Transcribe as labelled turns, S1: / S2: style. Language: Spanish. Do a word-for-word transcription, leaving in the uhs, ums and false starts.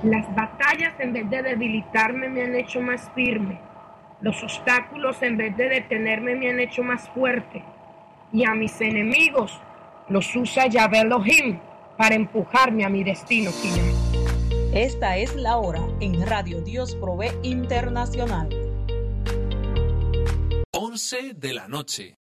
S1: Las batallas, en vez de debilitarme, me han hecho más firme. Los obstáculos, en vez de detenerme, me han hecho más fuerte. Y a mis enemigos los usa Yahvé Elohim para empujarme a mi destino final.
S2: Esta es la hora en Radio Dios Provee Internacional.
S3: once de la noche.